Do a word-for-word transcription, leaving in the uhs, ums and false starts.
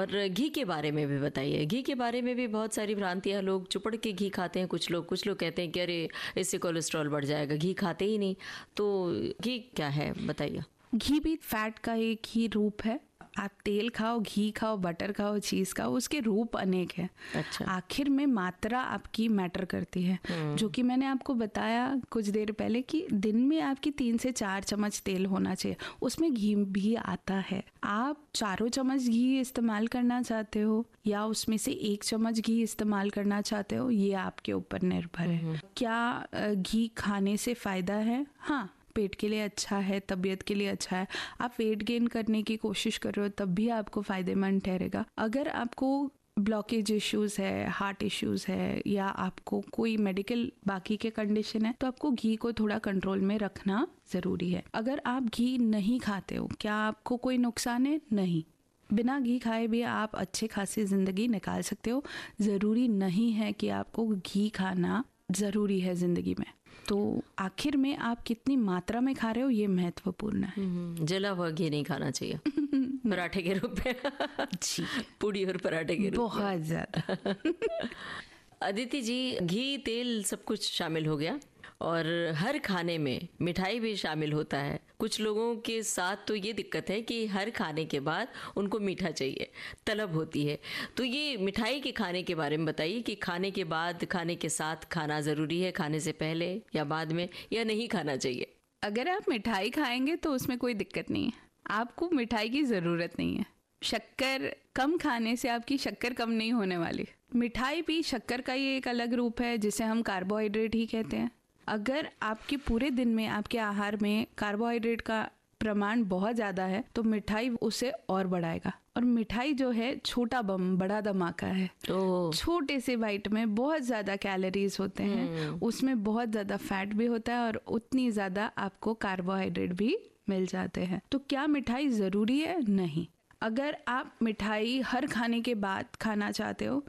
और घी के बारे में भी बताइए। घी के बारे में भी बहुत सारी भ्रांतियाँ, लोग चुपड़ के घी खाते हैं, कुछ लोग कुछ लोग कहते हैं कि अरे इससे कोलेस्ट्रॉल बढ़ जाएगा, घी खाते ही नहीं। तो घी क्या है बताइए। घी भी फैट का एक ही रूप है। आप तेल खाओ, घी खाओ, बटर खाओ, चीज खाओ, उसके रूप अनेक है। अच्छा। आखिर में मात्रा आपकी मैटर करती है, जो कि मैंने आपको बताया कुछ देर पहले कि दिन में आपकी तीन से चार चम्मच तेल होना चाहिए, उसमें घी भी आता है। आप चारों चम्मच घी इस्तेमाल करना चाहते हो या उसमें से एक चम्मच घी इस्तेमाल करना चाहते हो, ये आपके ऊपर निर्भर है। क्या घी खाने से फायदा है? हाँ, पेट के लिए अच्छा है, तबीयत के लिए अच्छा है। आप वेट गेन करने की कोशिश कर रहे हो तब भी आपको फायदेमंद ठहरेगा। अगर आपको ब्लॉकेज इश्यूज है, हार्ट इश्यूज है, या आपको कोई मेडिकल बाकी के कंडीशन है, तो आपको घी को थोड़ा कंट्रोल में रखना जरूरी है। अगर आप घी नहीं खाते हो, क्या आपको कोई नुकसान है? नहीं। बिना घी खाए भी आप अच्छे खासी जिंदगी निकाल सकते हो। जरूरी नहीं है कि आपको घी खाना जरूरी है जिंदगी में। तो आखिर में आप कितनी मात्रा में खा रहे हो, ये महत्वपूर्ण है। जला हुआ घी नहीं खाना चाहिए पराठे के रूप में। जी, पूड़ी और पराठे के रूप में बहुत ज्यादा। अदिति जी, घी तेल सब कुछ शामिल हो गया और हर खाने में मिठाई भी शामिल होता है। कुछ लोगों के साथ तो ये दिक्कत है कि हर खाने के बाद उनको मीठा चाहिए, तलब होती है। तो ये मिठाई के खाने के बारे में बताइए कि खाने के बाद, खाने के साथ खाना ज़रूरी है, खाने से पहले या बाद में, या नहीं खाना चाहिए? अगर आप मिठाई खाएंगे तो उसमें कोई दिक्कत नहीं है, आपको मिठाई की ज़रूरत नहीं है। शक्कर कम खाने से आपकी शक्कर कम नहीं होने वाली। मिठाई भी शक्कर का ही एक अलग रूप है, जिसे हम कार्बोहाइड्रेट ही कहते हैं। अगर आपके पूरे दिन में आपके आहार में कार्बोहाइड्रेट का प्रमाण बहुत ज़्यादा है तो मिठाई उसे और बढ़ाएगा। और मिठाई जो है छोटा बम बड़ा धमाका है। तो छोटे से बाइट में बहुत ज़्यादा कैलोरीज होते हैं, उसमें बहुत ज़्यादा फैट भी होता है और उतनी ज़्यादा आपको कार्बोहाइड्रेट भी मिल जाते हैं। तो क्या मिठाई ज़रूरी है? नहीं। अगर आप मिठाई हर खाने के बाद खाना चाहते हो